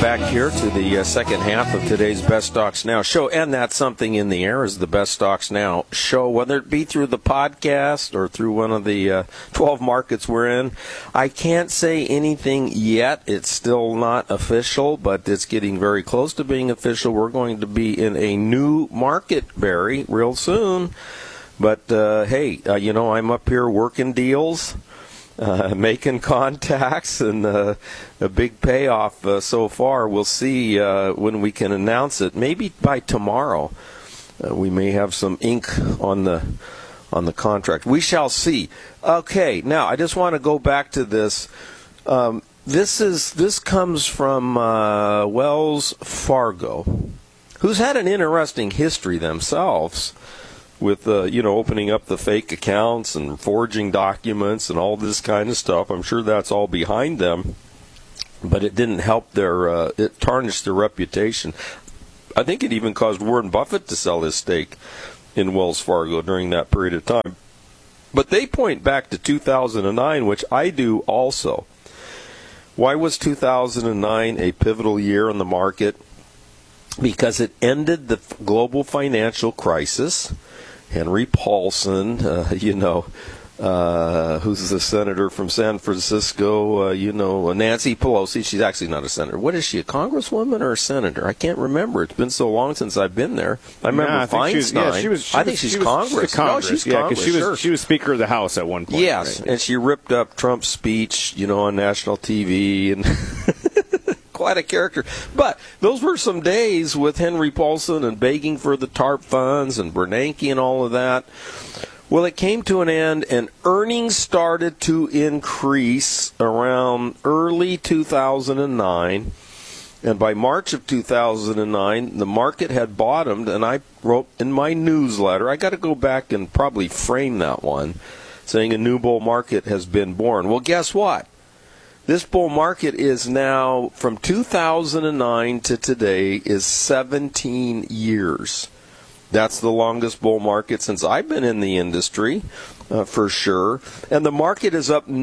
back here to the second half of today's Best Stocks Now show, and that's something in the air is the Best Stocks Now show, whether it be through the podcast or through one of the 12 markets we're in. I can't say anything yet. It's still not official, but it's getting very close to being official. We're going to be in a new market, Barry, real soon. But, hey, I'm up here working deals. Making contacts and a big payoff so far. We'll see when we can announce it. Maybe by tomorrow we may have some ink on the contract. We shall see. Okay, now I just want to go back to this. This comes from Wells Fargo, who's had an interesting history themselves, with, opening up the fake accounts and forging documents and all this kind of stuff. I'm sure that's all behind them, but it didn't help it tarnished their reputation. I think it even caused Warren Buffett to sell his stake in Wells Fargo during that period of time. But they point back to 2009, which I do also. Why was 2009 a pivotal year in the market? Because it ended the global financial crisis. Henry Paulson, who's the senator from San Francisco, Nancy Pelosi. She's actually not a senator. What is she, a congresswoman or a senator? I can't remember. It's been so long since I've been there. I remember Feinstein. I think she's Congress. Congress. No, she's Congress. She was Speaker of the House at one point. Yes, right? And she ripped up Trump's speech, on national TV and... Quite a character. But those were some days with Henry Paulson and begging for the TARP funds and Bernanke and all of that. Well, it came to an end, and earnings started to increase around early 2009. And by March of 2009, the market had bottomed, and I wrote in my newsletter, I got to go back and probably frame that one, saying a new bull market has been born. Well, guess what? This bull market is now, from 2009 to today, is 17 years. That's the longest bull market since I've been in the industry, for sure. And the market is up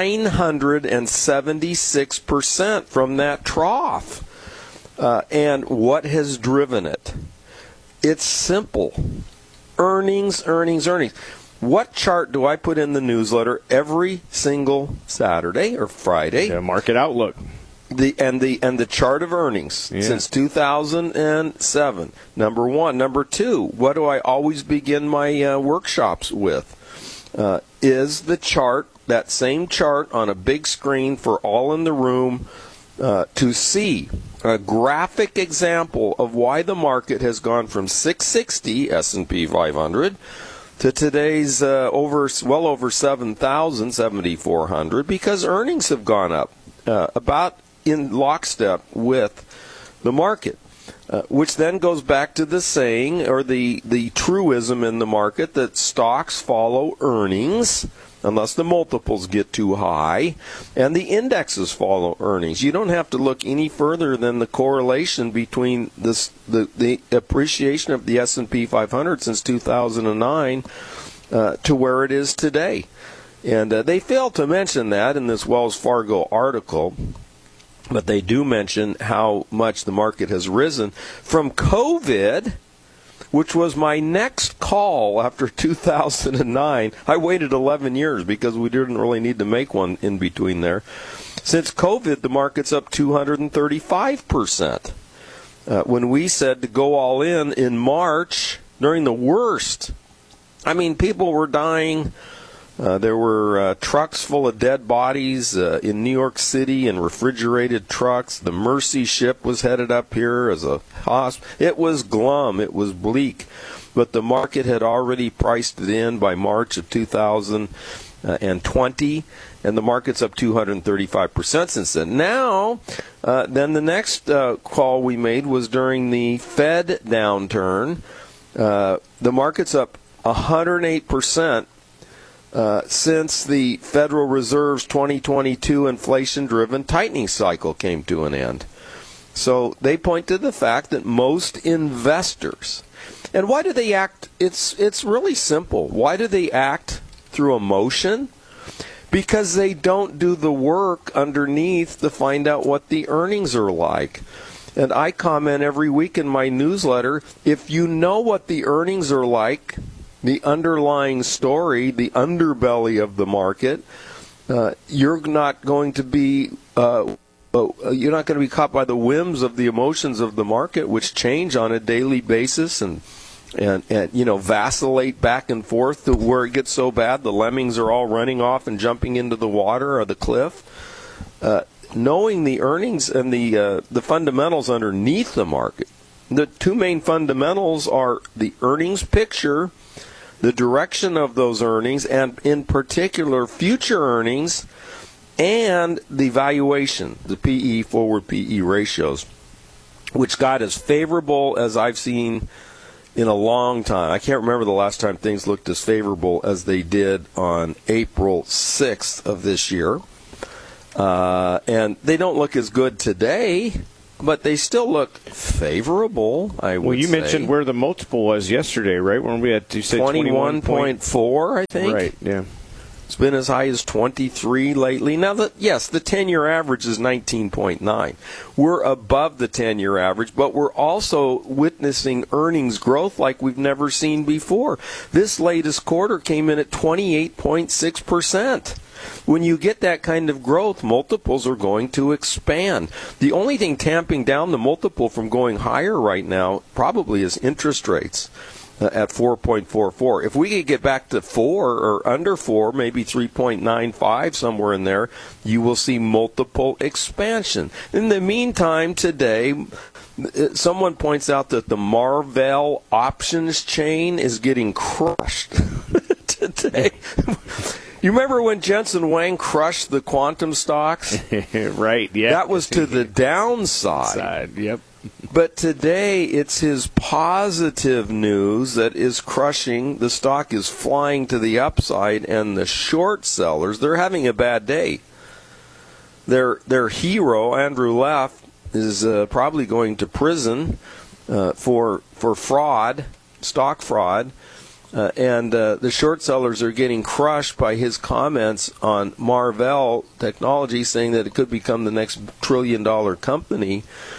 976% from that trough. And what has driven it? It's simple. Earnings. What chart do I put in the newsletter every single Saturday or Friday? Yeah, market outlook. The chart of earnings since 2007. Number one. Number two, what do I always begin my workshops with? Is the chart, that same chart on a big screen for all in the room, to see a graphic example of why the market has gone from 660 S&P 500 to today's well over 7,000, 7,400, because earnings have gone up about in lockstep with the market, which then goes back to the saying, or the truism in the market, that stocks follow earnings unless the multiples get too high, and the indexes follow earnings. You don't have to look any further than the correlation between the appreciation of the S&P 500 since 2009 to where it is today. And they fail to mention that in this Wells Fargo article, but they do mention how much the market has risen from COVID, which was my next call after 2009. I waited 11 years because we didn't really need to make one in between there. Since COVID, the market's up 235%. When we said to go all in March, during the worst, people were dying. There were trucks full of dead bodies in New York City, and refrigerated trucks. The Mercy ship was headed up here as a hospital. It was glum. It was bleak. But the market had already priced it in by March of 2020, and the market's up 235% since then. Now, then the next call we made was during the Fed downturn. The market's up 108%. Since the Federal Reserve's 2022 inflation-driven tightening cycle came to an end. So they point to the fact that most investors, and why do they act? It's really simple. Why do they act through emotion? because they don't do the work underneath to find out what the earnings are like. And I comment every week in my newsletter, if you know what the earnings are like, the underlying story, the underbelly of the market, you're not going to be caught by the whims of the emotions of the market, which change on a daily basis and vacillate back and forth to where it gets so bad the lemmings are all running off and jumping into the water or the cliff. Knowing the earnings and the fundamentals underneath the market, the two main fundamentals are the earnings picture, the direction of those earnings, and in particular future earnings, and the valuation, the PE, forward PE ratios, which got as favorable as I've seen in a long time. I can't remember the last time things looked as favorable as they did on April 6th of this year. And they don't look as good today, but they still look favorable, I would say. Well, you mentioned where the multiple was yesterday, right? When we had, you said 21.4, I think. Right, yeah. It's been as high as 23 lately. Now, the 10-year average is 19.9. We're above the 10-year average, but we're also witnessing earnings growth like we've never seen before. This latest quarter came in at 28.6%. When you get that kind of growth, multiples are going to expand. The only thing tamping down the multiple from going higher right now probably is interest rates. At 4.44. If we could get back to 4 or under 4, maybe 3.95, somewhere in there, you will see multiple expansion. In the meantime, today, someone points out that the Marvell options chain is getting crushed today. You remember when Jensen Huang crushed the quantum stocks? Right, yeah. That was to the downside. Yep. But today, it's his positive news that is crushing. The stock is flying to the upside, and the short sellers, they're having a bad day. Their hero, Andrew Leff, is probably going to prison for fraud, stock fraud. And the short sellers are getting crushed by his comments on Marvell Technology, saying that it could become the next trillion-dollar company.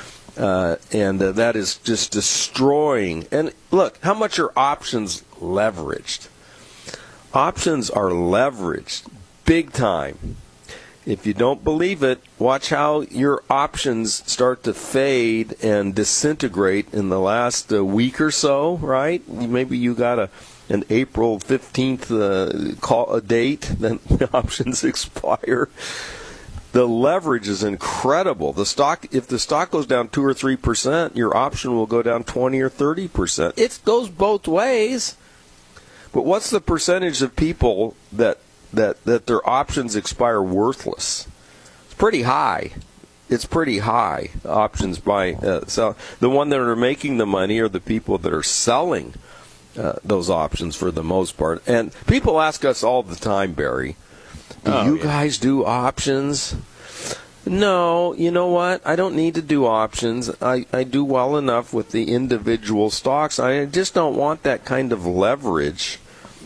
And that is just destroying. And look, how much are options leveraged? Options are leveraged big time. If you don't believe it, watch how your options start to fade and disintegrate in the last week or so, right? Maybe you got an April 15th call date, then the options expire. The leverage is incredible. If the stock goes down 2 or 3%, your option will go down 20 or 30%. It goes both ways. But what's the percentage of people that their options expire worthless? It's pretty high. It's pretty high. Options sell. The one that are making the money are the people that are selling those options for the most part. And people ask us all the time, Barry, do you guys do options? No, you know what? I don't need to do options. I do well enough with the individual stocks. I just don't want that kind of leverage.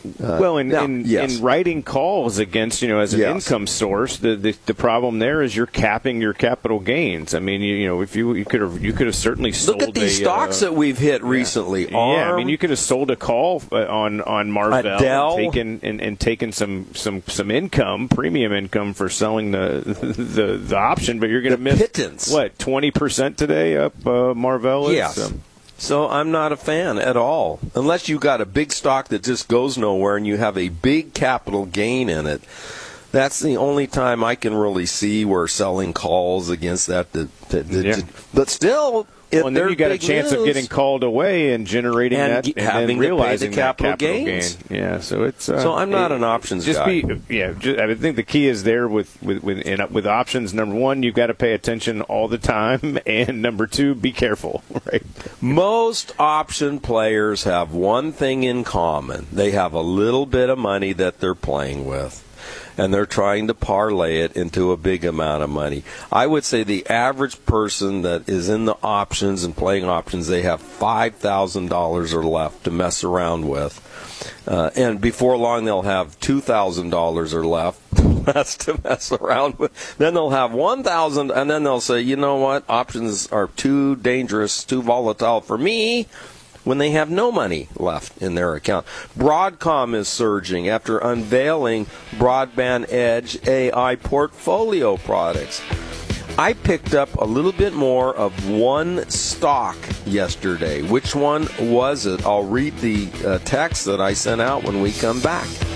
In writing calls against, as an income source, the problem there is you're capping your capital gains. I mean, if you could have certainly sold. Look at these stocks that we've hit recently. I mean, you could have sold a call on Marvell, Dell, and taken some income, premium income for selling the option, but you're going to miss pittance. What, 20% today up Marvell is? Yes. So I'm not a fan at all. Unless you got a big stock that just goes nowhere and you have a big capital gain in it. That's the only time I can really see where selling calls against that. But still, and then you got a chance of getting called away and generating and and having then realizing to pay the capital gains. Yeah, so it's so I'm not an options guy. I think the key is there with options. Number one, you've got to pay attention all the time, and number two, be careful. Right. Most option players have one thing in common: they have a little bit of money that they're playing with, and they're trying to parlay it into a big amount of money. I would say the average person that is in the options and playing options, they have $5,000 or left to mess around with. And before long, they'll have $2,000 or left mess around with. Then they'll have 1,000, and then they'll say, you know what, options are too dangerous, too volatile for me, when they have no money left in their account. Broadcom is surging after unveiling Broadband Edge AI portfolio products. I picked up a little bit more of one stock yesterday. Which one was it? I'll read the text that I sent out when we come back.